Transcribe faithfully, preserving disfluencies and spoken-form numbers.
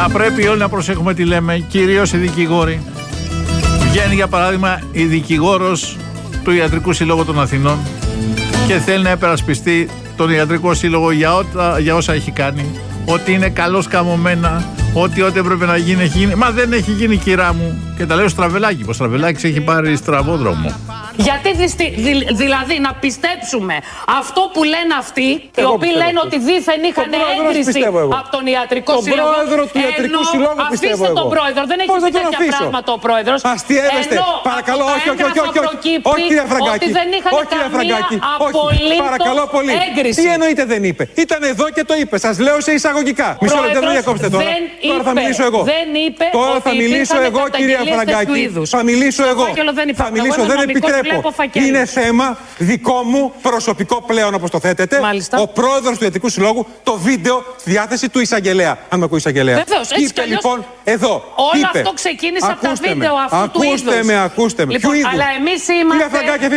Θα πρέπει όλοι να προσέχουμε τι λέμε, κυρίως οι δικηγόροι. Βγαίνει για παράδειγμα η δικηγόρος του Ιατρικού Συλλόγου των Αθηνών και θέλει να υπερασπιστεί τον Ιατρικό Σύλλογο για, ότα, για όσα έχει κάνει. Ότι είναι καλώς καμωμένα, ότι ό,τι έπρεπε να γίνει έχει γίνει. Μα δεν έχει γίνει, κυρά μου. Και τα λέω Στραβελάκη, πως Στραβελάκης έχει πάρει στραβόδρομο. Γιατί δυστι, δη, δηλαδή να πιστέψουμε αυτό που λένε αυτοί, οι οποίοι λένε ότι δήθεν είχαν έγκριση από τον Ιατρικό τον Σύλλογο. Τον πρόεδρο του Ιατρικού Συλλόγου πιστεύω εγώ. τον πρόεδρο, δεν έχει πει τέτοια πράγματα ο πρόεδρος. Αστιεύεστε, παρακαλώ, όχι, όχι, όχι, όχι, όχι, κύριε Φραγκάκη, ότι δεν είχαν όχι, κύριε Φραγκάκη, όχι, παρακαλώ πολύ. Έγκριση. Τι εννοείται δεν είπε, ήταν εδώ και το είπε, σας λέω σε εισαγωγικά. Μισό λεπτό, δεν διακόψτε τώρα, τώρα θα μιλήσω εγώ. Τώρα θα μιλήσω εγώ, κύριε Φραγκάκη, θα μιλήσω εγώ, θα μιλήσω, δεν επιτρέπω. Είναι θέμα δικό μου προσωπικό πλέον, όπως το θέτετε. Μάλιστα. Ο πρόεδρος του Ιατρικού Συλλόγου, το βίντεο στη διάθεση του εισαγγελέα. Αν με ακούει εισαγγελέα. Βεβαίως, έτσι είπε κι αλλιώς, λοιπόν εδώ. Όλο είπε, αυτό ξεκίνησε από τα ακούστε βίντεο με, αυτού του είδους. Ακούστε με, ακούστε με. Λοιπόν, Ποιο είδους? αλλά εμείς είμαστε.